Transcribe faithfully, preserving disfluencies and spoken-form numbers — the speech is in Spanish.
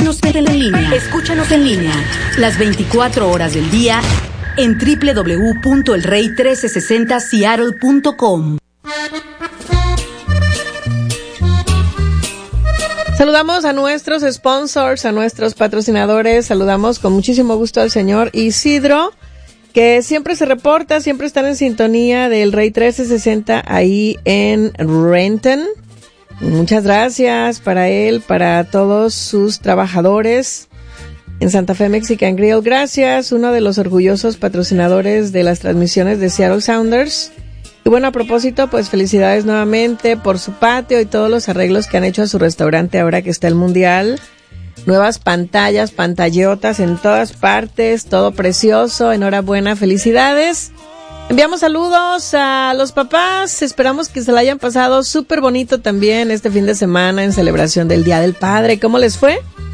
Escúchanos en línea. Escúchanos en línea. Las veinticuatro horas del día en doble u doble u doble u punto el rey trece sesenta seattle punto com. Saludamos a nuestros sponsors, a nuestros patrocinadores. Saludamos con muchísimo gusto al señor Isidro, que siempre se reporta, siempre están en sintonía del Rey trece sesenta ahí en Renton. Muchas gracias para él, para todos sus trabajadores en Santa Fe Mexican Grill. Gracias, uno de los orgullosos patrocinadores de las transmisiones de Seattle Sounders. Y bueno, a propósito, pues felicidades nuevamente por su patio y todos los arreglos que han hecho a su restaurante ahora que está el Mundial. Nuevas pantallas, pantallotas en todas partes, todo precioso. Enhorabuena, felicidades. Enviamos saludos a los papás. Esperamos que se la hayan pasado súper bonito también este fin de semana en celebración del Día del Padre. ¿Cómo les fue?